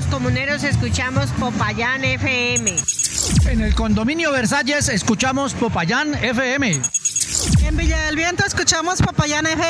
los comuneros escuchamos Popayán FM. En el condominio Versalles escuchamos Popayán FM. En Villa del Viento escuchamos Popayán FM.